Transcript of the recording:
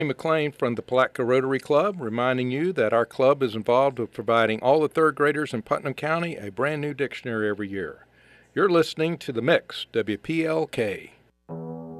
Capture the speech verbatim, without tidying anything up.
McLean from the Palatka Rotary Club, reminding you that our club is involved with providing all the third graders in Putnam County a brand new dictionary every year. You're listening to The Mix, W P L K.